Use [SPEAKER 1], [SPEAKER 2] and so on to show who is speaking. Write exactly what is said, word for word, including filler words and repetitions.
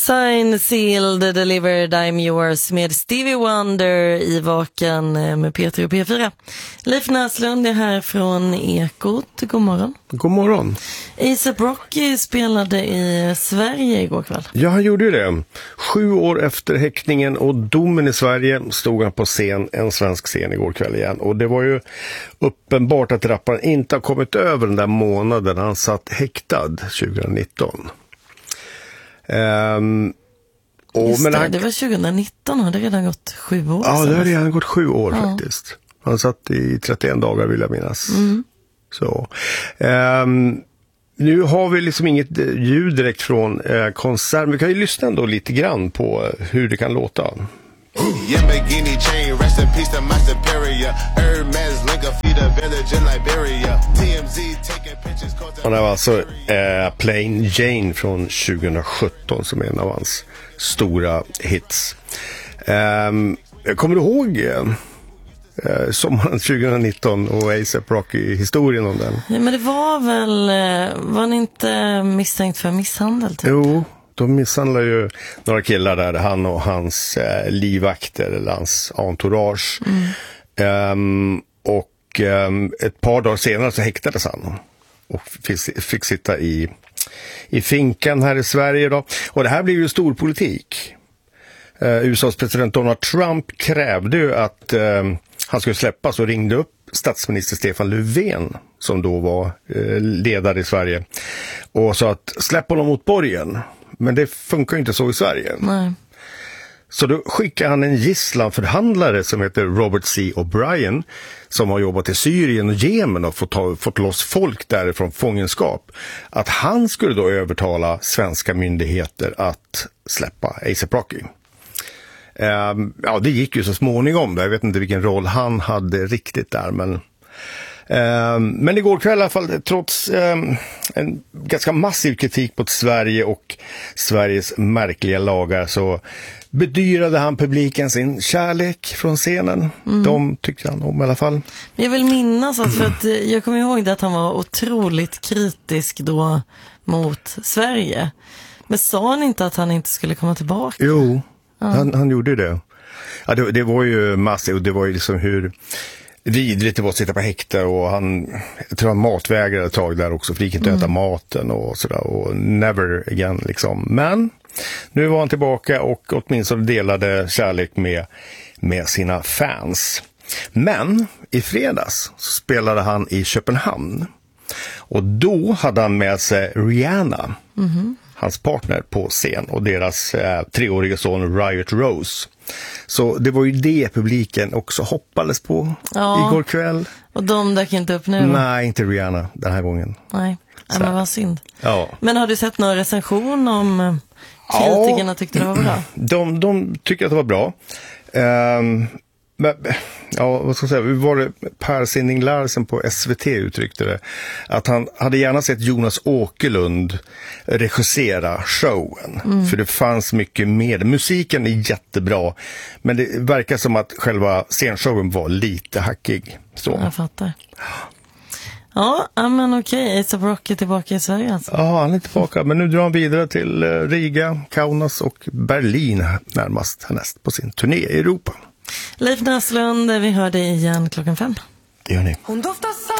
[SPEAKER 1] Sign, sealed, delivered, I'm yours med Stevie Wonder i Vaken med Peter och P fyra. Leif Näslund är här från Ekot. God morgon.
[SPEAKER 2] God morgon.
[SPEAKER 1] A$AP Rocky spelade i Sverige igår kväll.
[SPEAKER 2] Ja, han gjorde ju det. Sju år efter häktningen och domen i Sverige stod han på scen, en svensk scen igår kväll igen. Och det var ju uppenbart att rapparen inte har kommit över den där månaden han satt häktad tjugonitton. Um, och,
[SPEAKER 1] Just
[SPEAKER 2] men
[SPEAKER 1] det,
[SPEAKER 2] han,
[SPEAKER 1] det var tjugonitton, har det redan gått sju år?
[SPEAKER 2] Ja, det har redan gått sju år
[SPEAKER 1] ja.
[SPEAKER 2] faktiskt. Han satt i trettioen dagar vill jag minnas.
[SPEAKER 1] Mm.
[SPEAKER 2] Så. Um, nu har vi liksom inget ljud direkt från eh, konserten. Vi kan ju lyssna ändå lite grann på hur det kan låta.
[SPEAKER 3] Yamagini chain, rest in peace to my superior. Hermes link a feed a village in Liberia. T M Z taking pictures.
[SPEAKER 2] Han är alltså eh, Plain Jane från tjugosjutton som är en av hans stora hits. Um, kommer du ihåg eh, sommaren tjugonitton och A$AP Rocky-historien om den?
[SPEAKER 1] Ja, men det var väl, var han inte misstänkt för misshandel? Typ?
[SPEAKER 2] Jo. De misshandlar ju några killar där, han och hans eh, livvakter eller hans entourage. Mm. Um, och um, ett par dagar senare så häktades han och fick, fick sitta i, i finkan här i Sverige då. Och det här blev ju stor politik. Uh, U S A:s president Donald Trump krävde ju att uh, han skulle släppas och ringde upp statsminister Stefan Löfven som då var uh, ledare i Sverige och sa att släpp honom mot borgen. Men det funkar inte så i Sverige.
[SPEAKER 1] Nej.
[SPEAKER 2] Så då skickar han en gisslanförhandlare som heter Robert C. O'Brien som har jobbat i Syrien och Jemen och fått, ta, fått loss folk därifrån fångenskap. Att han skulle då övertala svenska myndigheter att släppa A$AP Rocky. Um, ja, det gick ju så småningom. Jag vet inte vilken roll han hade riktigt där, men... Um, men igår kväll i alla fall, trots um, en ganska massiv kritik mot Sverige och Sveriges märkliga lagar, så bedyrade han publiken sin kärlek från scenen. Mm. De tyckte han om i alla fall.
[SPEAKER 1] Jag vill minnas att, för att jag kommer ihåg det, att han var otroligt kritisk då mot Sverige. Men sa han inte att han inte skulle komma tillbaka?
[SPEAKER 2] Jo,
[SPEAKER 1] ja.
[SPEAKER 2] han, han gjorde det. Ja, det, det var ju massivt, och det var ju liksom hur vidrigt det var att sitta på häkte, och han, jag tror han matvägrade ett tag där också, för det gick inte mm. äta maten och sådär, och never again liksom. Men nu var han tillbaka och åtminstone delade kärlek med, med sina fans. Men i fredags så spelade han i Köpenhamn, och då hade han med sig Rihanna, mm-hmm. hans partner, på scen, och deras eh, treåriga son Riot Rose. Så det var ju det publiken också hoppades på ja. igår kväll.
[SPEAKER 1] Och de dök inte upp nu?
[SPEAKER 2] Nej, inte Rihanna den här gången.
[SPEAKER 1] Nej, Nej men vad synd.
[SPEAKER 2] Ja.
[SPEAKER 1] Men har du sett någon recension om kritikerna ja. tyckte det var bra?
[SPEAKER 2] De, de tycker att det var bra. Um, men, ja, vad ska jag säga? Var det Per Sinding Larsen på S V T uttryckte det, att han hade gärna sett Jonas Åkerlund regissera showen. Mm. För det fanns mycket mer. Musiken är jättebra, men det verkar som att själva scenshowen var lite hackig. Så.
[SPEAKER 1] Jag fattar. Ja, men okej. A$AP Rocky tillbaka i Sverige alltså.
[SPEAKER 2] Ja, han är tillbaka. Men nu drar han vidare till Riga, Kaunas och Berlin närmast härnäst på sin turné i Europa.
[SPEAKER 1] Leif Näslund, vi hör dig igen klockan fem.
[SPEAKER 2] Det gör ni.
[SPEAKER 4] Hon doftar